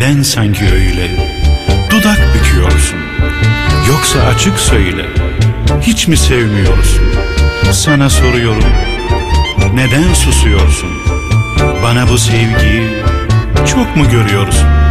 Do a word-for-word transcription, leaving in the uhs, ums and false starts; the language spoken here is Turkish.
Neden sanki öyle dudak büküyorsun? Yoksa açık söyle, hiç mi sevmiyorsun? Sana soruyorum, neden susuyorsun? Bana bu sevgiyi çok mu görüyorsun?